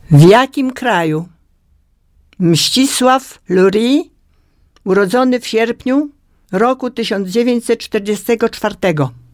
W jakim kraju Mścisław Lurie, urodzony w sierpniu roku 1944,